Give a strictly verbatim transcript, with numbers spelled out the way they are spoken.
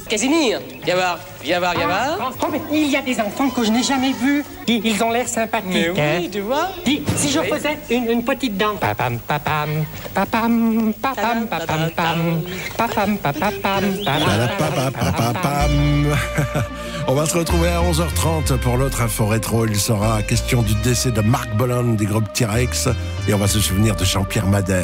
Casimir, viens voir, viens voir, viens voir. Oh, oh, mais il y a des enfants que je n'ai jamais vus. Ils, ils ont l'air sympathiques. Mais oui, hein. tu vois. Dis, si je Oui. faisais une, une petite danse. Papam, papam, papam, papam, papam, pam, papam, papam, Palapapapapam. On va se retrouver à onze heures trente pour l'autre info rétro. Il sera question du décès de Marc Bolan des groupes T-Rex et on va se souvenir de Jean-Pierre Madère.